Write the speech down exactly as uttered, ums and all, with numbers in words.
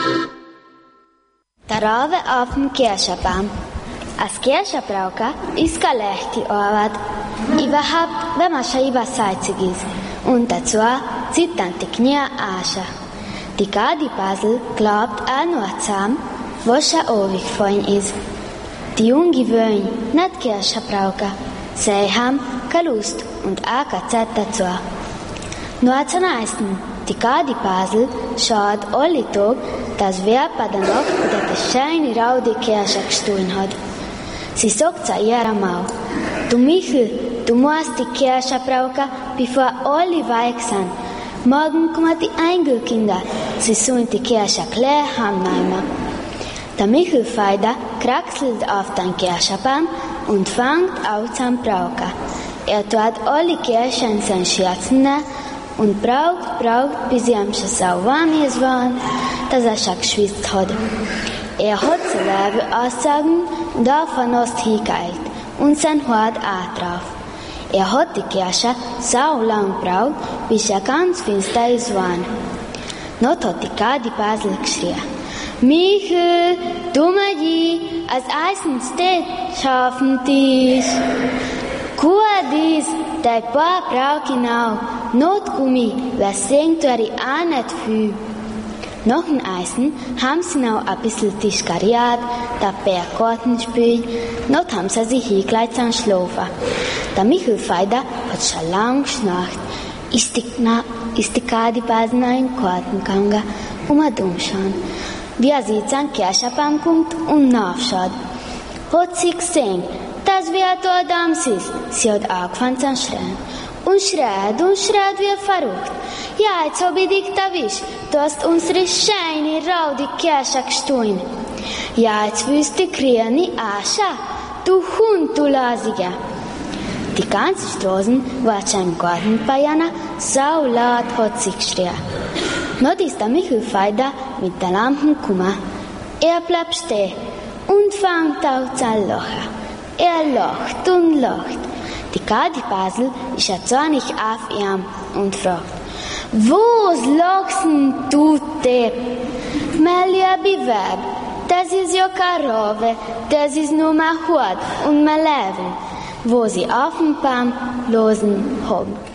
Der Rave auf dem Kirschenbaum. Als Kirschenbraucher ist keine leichte Arbeit. Überhaupt, wenn man schon übersalzig ist. Und dazu zittern die Knie Asche. Die Gadi-Basel glaubt auch nur zusammen, was schon ewig gefallen ist. Die Jungen wollen nicht Kirschenbraucher. Sie haben keine Lust und auch keine Zeit dazu. Nur zum Ersten, die Gadi-Basel schaut alle Tage, dass wer bei der Nacht wieder die schöne Raude Kirsche gestohlen hat. Sie sagt zu ihrem Mann: Du Michel, du musst die Kirsche brauchen, bevor alle weg sind. Morgen kommen die Engelkinder, sie sollen die Kirsche gleich heimnehmen. Der Michelfeider kraxelt auf den Kirschenbaum und fängt an zu brauchen. Er tut alle Kirschen in seinen Schürzen und braucht, braucht, bis sie ihm schon so warm ist waren, dass er schon geschwitzt hat. Er hat sein Leben ausgezogen und auf einen Ast hingeheilt und sein Hort auch drauf. Er hat die Kirsche so lang gebraucht, bis er ganz finster ist waren. Not hat die Gadi-Basel geschrien: Michel, du Magi, als Eisen steht, schaffen dich. Gut ist, der Paar braucht ihn auch. Notgummi, wer singt, wäre auch nicht viel. Nach dem Eisen haben sie noch ein bisschen Tischkariat, dabei Karten gespielt, noch haben sie sich hingelegt zum Schlafen. Der Michelfeider hat schon lang geschnarcht, ist die, na, ist die Gadi-Basel in den Karten gegangen, um ihn umzuschauen. Wie er sieht, an den Kirschenbaum kommt und nachschaut, hat sie gesehen, dass wer da da ist. Sie hat angefangen zu schreien. Und schreit und schreit wie verrückt. Ja, jetzt hab ich dich erwischt. Du hast unsere schöne, raude Kirsche gestohlen. Ja, jetzt willst du kriegen, nie Asche. Du Hund, du Lasiger. Die ganze Straße war schon im Garten bei Jana, so laut hat sie geschrien. Not ist der Michelfeider mit der Lampe gekommen. Er bleibt stehen und fängt an zu lachen. Er lacht und lacht. Die Gadi-Basel ist ja zornig auf ihm und fragt: Was lachst du, Depp? Mein lieber Weib, das ist ja kein Rave, das ist nur mein Hut und mein Leben, wo sie auf dem Baum losen haben.